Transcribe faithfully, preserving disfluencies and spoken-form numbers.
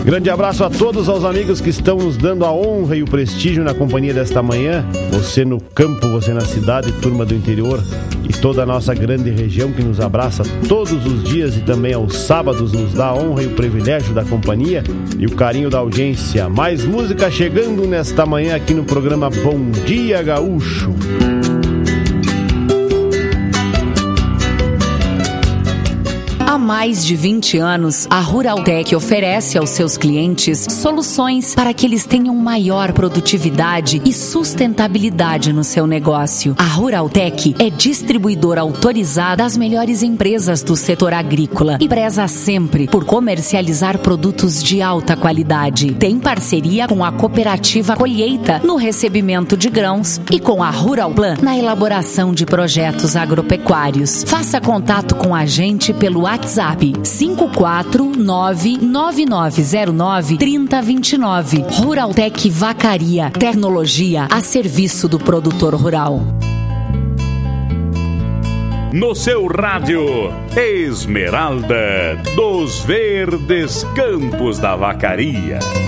Grande abraço a todos, aos amigos que estão nos dando a honra e o prestígio na companhia desta manhã. Você no campo, você na cidade, turma do interior e toda a nossa grande região que nos abraça todos os dias e também aos sábados nos dá a honra e o privilégio da companhia e o carinho da audiência. Mais música chegando nesta manhã aqui no programa Bom Dia Gaúcho. Há mais de vinte anos, a Ruraltec oferece aos seus clientes soluções para que eles tenham maior produtividade e sustentabilidade no seu negócio. A Ruraltec é distribuidora autorizada das melhores empresas do setor agrícola e preza sempre por comercializar produtos de alta qualidade. Tem parceria com a Cooperativa Colheita no recebimento de grãos e com a Ruralplan na elaboração de projetos agropecuários. Faça contato com a gente pelo WhatsApp cinco quatro nove nove nove zero nove três zero dois nove. Ruraltec Vacaria, tecnologia a serviço do produtor rural. No seu rádio, Esmeralda, dos Verdes Campos da Vacaria.